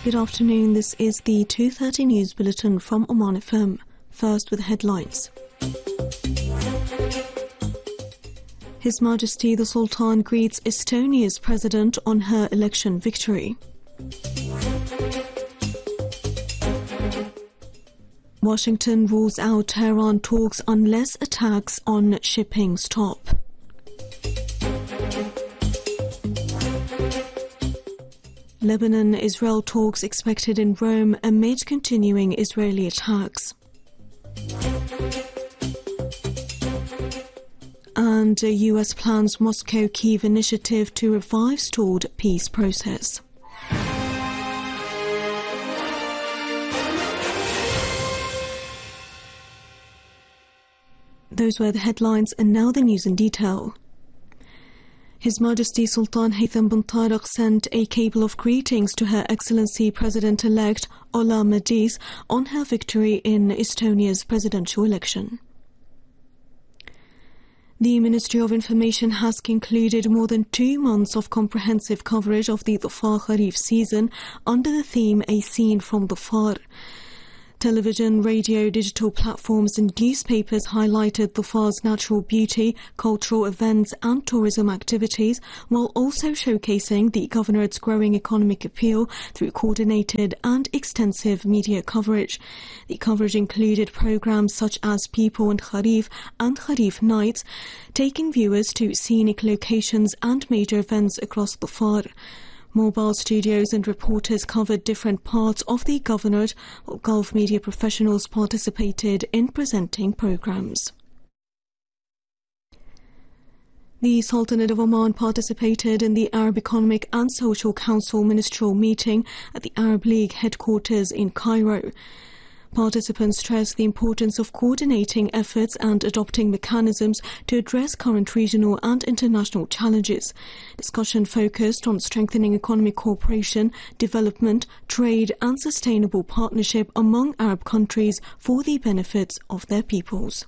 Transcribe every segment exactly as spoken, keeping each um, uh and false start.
Good afternoon. This is the two thirty News Bulletin from Oman F M. First with headlines. His Majesty the Sultan greets Estonia's president on her election victory. Washington rules out Tehran talks unless attacks on shipping stop. Lebanon-Israel talks expected in Rome amid continuing Israeli attacks. And the U S plans Moscow-Kyiv initiative to revive stalled peace process. Those were the headlines, and now the news in detail. His Majesty Sultan Haytham bin Tariq sent a cable of greetings to Her Excellency President-elect Ola Madis on her victory in Estonia's presidential election. The Ministry of Information has concluded more than two months of comprehensive coverage of the Dhofar Kharif season under the theme A Scene from Dhofar. Television, radio, digital platforms and newspapers highlighted Dhofar's natural beauty, cultural events and tourism activities, while also showcasing the governorate's growing economic appeal through coordinated and extensive media coverage. The coverage included programs such as People and Kharif and Kharif Nights, taking viewers to scenic locations and major events across Dhofar. Mobile studios and reporters covered different parts of the governorate, while Gulf media professionals participated in presenting programs. The Sultanate of Oman participated in the Arab Economic and Social Council ministerial meeting at the Arab League headquarters in Cairo. Participants stressed the importance of coordinating efforts and adopting mechanisms to address current regional and international challenges. Discussion focused on strengthening economic cooperation, development, trade and sustainable partnership among Arab countries for the benefits of their peoples.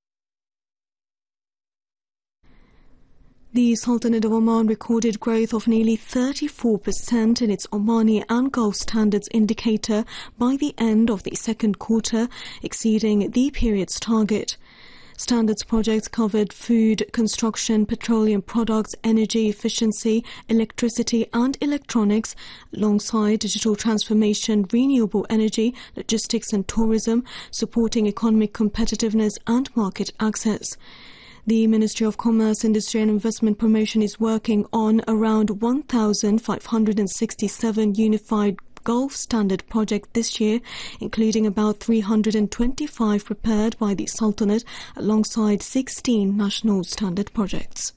The Sultanate of Oman recorded growth of nearly thirty-four percent in its Omani and Gulf Standards indicator by the end of the second quarter, exceeding the period's target. Standards projects covered food, construction, petroleum products, energy efficiency, electricity and electronics, alongside digital transformation, renewable energy, logistics and tourism, supporting economic competitiveness and market access. The Ministry of Commerce, Industry and Investment Promotion is working on around one thousand five hundred sixty-seven unified Gulf Standard projects this year, including about three hundred twenty-five prepared by the Sultanate alongside sixteen national standard projects.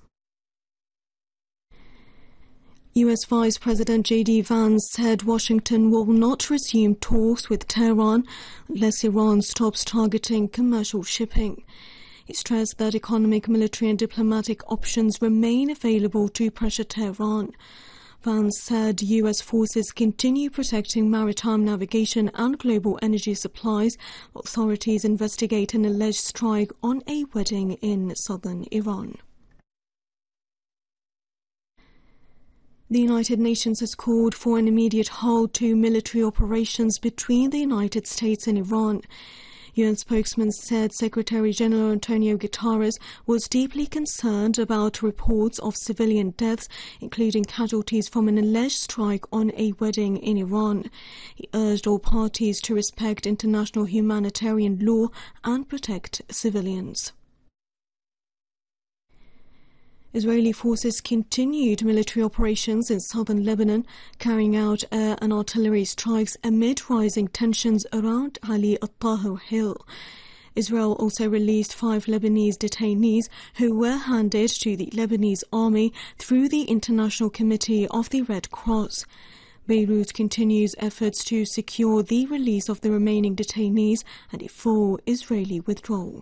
U S Vice President J D Vance said Washington will not resume talks with Tehran unless Iran stops targeting commercial shipping. He stressed that economic, military and diplomatic options remain available to pressure Tehran. Vance said U S forces continue protecting maritime navigation and global energy supplies, while authorities investigate an alleged strike on a wedding in southern Iran. The United Nations has called for an immediate halt to military operations between the United States and Iran. U N spokesman said Secretary-General Antonio Guterres was deeply concerned about reports of civilian deaths, including casualties from an alleged strike on a wedding in Iran. He urged all parties to respect international humanitarian law and protect civilians. Israeli forces continued military operations in southern Lebanon, carrying out air and artillery strikes amid rising tensions around Ali al-Tahir Hill. Israel also released five Lebanese detainees who were handed to the Lebanese army through the International Committee of the Red Cross. Beirut continues efforts to secure the release of the remaining detainees and a full Israeli withdrawal.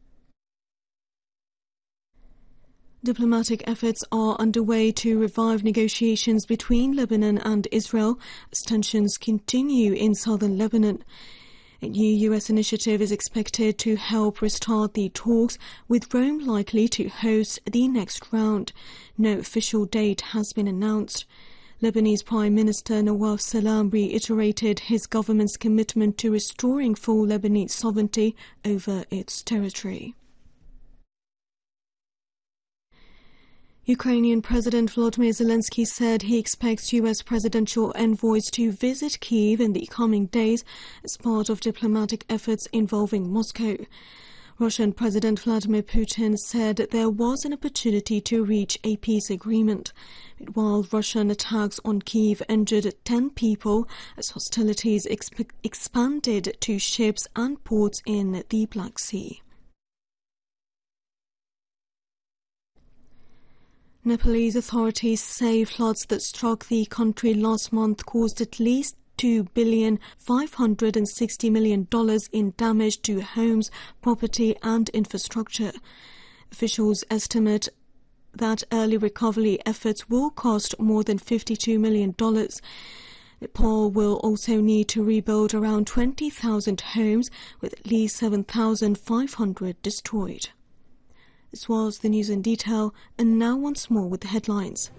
Diplomatic efforts are underway to revive negotiations between Lebanon and Israel as tensions continue in southern Lebanon. A new U S initiative is expected to help restart the talks, with Rome likely to host the next round. No official date has been announced. Lebanese Prime Minister Nawaf Salam reiterated his government's commitment to restoring full Lebanese sovereignty over its territory. Ukrainian President Volodymyr Zelensky said he expects U S presidential envoys to visit Kyiv in the coming days as part of diplomatic efforts involving Moscow. Russian President Vladimir Putin said there was an opportunity to reach a peace agreement. While Russian attacks on Kyiv injured ten people as hostilities exp- expanded to ships and ports in the Black Sea. Nepalese authorities say floods that struck the country last month caused at least two billion five hundred sixty million dollars in damage to homes, property and infrastructure. Officials estimate that early recovery efforts will cost more than fifty-two million dollars. Nepal will also need to rebuild around twenty thousand homes, with at least seven thousand five hundred destroyed. This was the news in detail, and now once more with the headlines.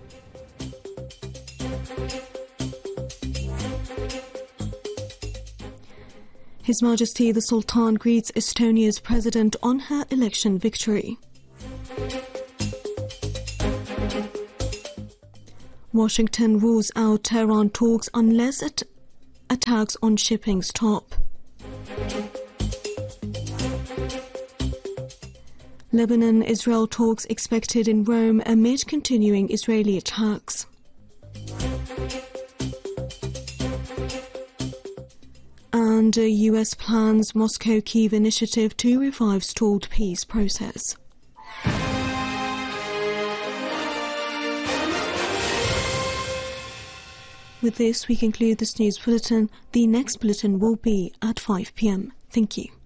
His Majesty the Sultan greets Estonia's president on her election victory. Washington rules out Tehran talks unless at attacks on shipping stop. Lebanon-Israel talks expected in Rome amid continuing Israeli attacks. And U S plans Moscow-Kyiv initiative to revive stalled peace process. With this, we conclude this news bulletin. The next bulletin will be at five p m Thank you.